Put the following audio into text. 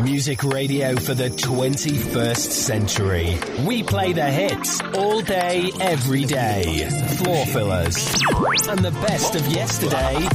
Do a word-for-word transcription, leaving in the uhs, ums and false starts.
Music radio for the twenty-first century. We play the hits all day, every day. Floor fillers. And the best of yesterday